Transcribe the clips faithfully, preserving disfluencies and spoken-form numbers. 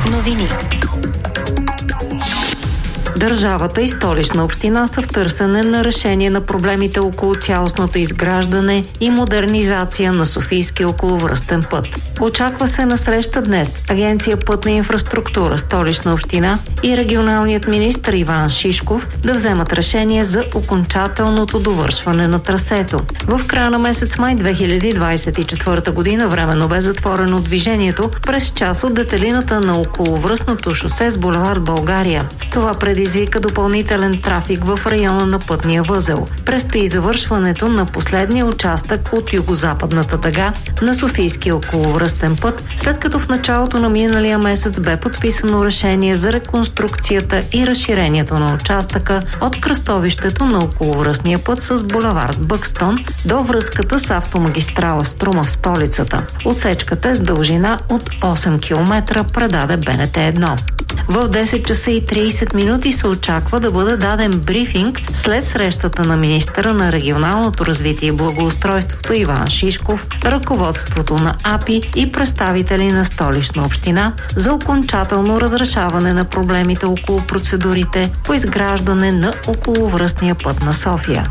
Новини. Държавата и Столична община са в търсене на решение на проблемите около цялостното изграждане и модернизация на Софийския околовръстен път. Очаква се на среща днес Агенция Пътна инфраструктура, Столична община и регионалният министър Иван Шишков да вземат решение за окончателното довършване на трасето. В края на месец май две хиляди двадесет и четвърта година временно бе затворено движението през част от детелината на околовръстното шосе с булевард България. Това предизвика допълнителен трафик в района на пътния възел. Предстои завършването на последния участък от югозападната дъга на Софийския околовръстен път, след като в началото на миналия месец бе подписано решение за реконструкцията и разширението на участъка от кръстовището на околовръстния път с булевард Бъкстон до връзката с автомагистрала Струма в столицата. Отсечката е с дължина от осем километра, предаде Б Н Т едно. В десет часа и тридесет минути се очаква да бъде даден брифинг след срещата на министъра на регионалното развитие и благоустройството Иван Шишков, ръководството на А П И и представители на Столична община за окончателно разрешаване на проблемите около процедурите по изграждане на околовръстния път на София.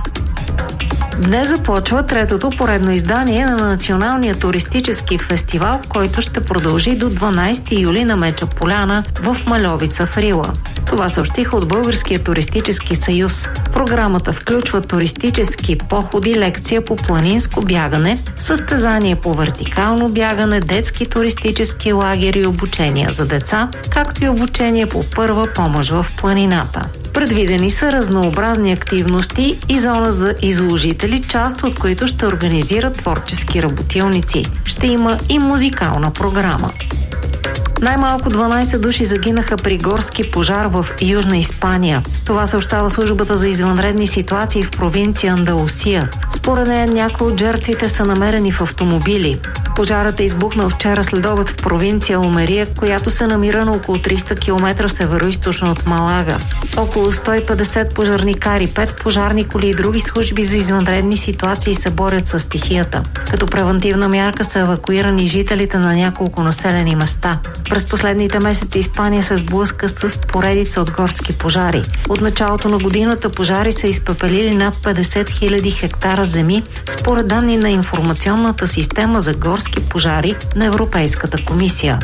Днес започва третото поредно издание на Националния туристически фестивал, който ще продължи до дванадесети юли на Меча поляна в Мальовица в Рила. Това съобщиха от Българския туристически съюз. Програмата включва туристически походи, лекция по планинско бягане, състезание по вертикално бягане, детски туристически лагери и обучения за деца, както и обучение по първа помощ в планината. Предвидени са разнообразни активности и зона за изложители, част от които ще организират творчески работилници. Ще има и музикална програма. Най-малко дванадесет души загинаха при горски пожар в Южна Испания. Това съобщава службата за извънредни ситуации в провинция Андалусия. Според нея някои от жертвите са намерени в автомобили. Пожарът е избухнал вчера следобед в провинция Алмерия, която се намира на около триста километра североизточно от Малага. Около сто и петдесет пожарникари, пет пожарни коли и други служби за извънредни ситуации се борят с стихията. Като превантивна мярка са евакуирани жителите на няколко населени места. През последните месеци Испания се сблъска с поредица от горски пожари. От началото на годината пожари са изпепелили над петдесет хиляди хектара земи, според данни на информационната система за горски пожари на Европейската комисия.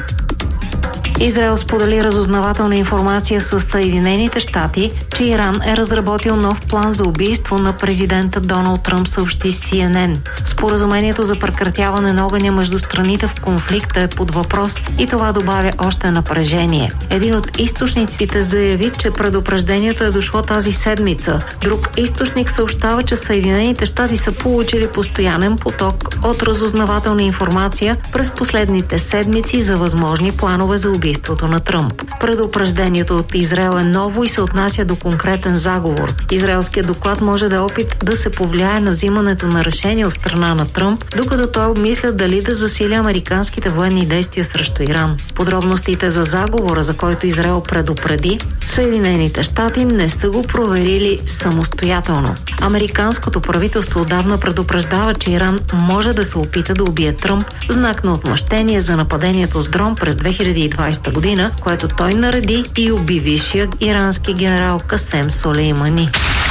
Израел сподели разузнавателна информация с Съединените щати, че Иран е разработил нов план за убийство на президента Доналд Тръмп, съобщи Си Ен Ен. Споразумението за прекратяване на огъня между страните в конфликта е под въпрос и това добавя още напрежение. Един от източниците заяви, че предупреждението е дошло тази седмица. Друг източник съобщава, че Съединените щати са получили постоянен поток от разузнавателна информация през последните седмици за възможни планове за убийство на Тръмп. Предупреждението от Израел е ново и се отнася до конкретен заговор. Израелският доклад може да е опит да се повлияе на взимането на решение от страна на Тръмп, докато той обмисля дали да засили американските военни действия срещу Иран. Подробностите за заговора, за който Израел предупреди, Съединените щати не са го проверили самостоятелно. Американското правителство отдавна предупреждава, че Иран може да се опита да убие Тръмп, знак на отмъщение за нападението с дрон през две хиляди и двадесета година, което той нареди и уби висшия ирански генерал Касем Солеймани.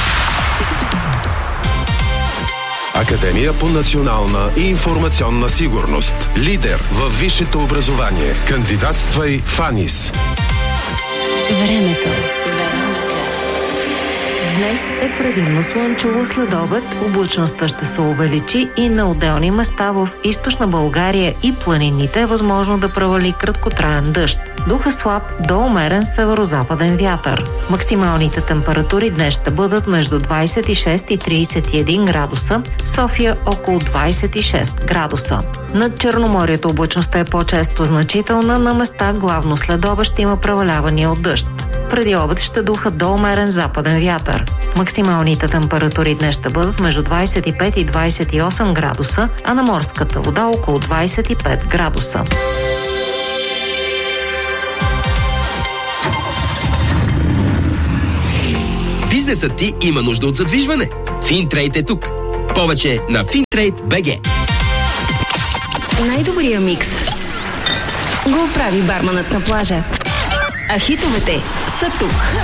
Академия по национална и информационна сигурност. Лидер във висшето образование. Кандидатствай в АНИС. Времето. Днес е предимно слънчево, след обед облачността ще се увеличи и на отделни места в източна България и планините е възможно да превали краткотраен дъжд. Дух е слаб до умерен северо-западен вятър. Максималните температури днес ще бъдат между двадесет и шест и тридесет и един градуса, София около двадесет и шест градуса. Над Черноморието облачността е по-често значителна, на места главно след обед ще има превалявания от дъжд. Преди обед ще духа до умерен западен вятър. Максималните температури днес ще бъдат между двадесет и пет и двадесет и осем градуса, а на морската вода около двадесет и пет градуса. Бизнесът ти има нужда от задвижване. Финтрейд е тук. Повече на Финтрейд точка би джи. Най-добрия микс го прави барманът на плажа. А хитовете са тук.